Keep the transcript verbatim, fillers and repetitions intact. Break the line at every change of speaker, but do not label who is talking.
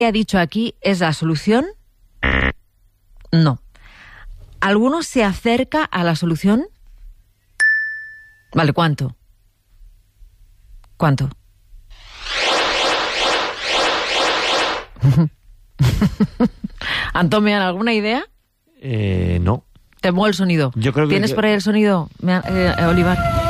ha dicho aquí es la solución? No. ¿Alguno se acerca a la solución? Vale, ¿cuánto? ¿Cuánto? Antomian, ¿alguna idea?
Eh, no.
Te muevo el sonido.
Yo creo que
¿Tienes
que...
por ahí el sonido, eh, Olivar?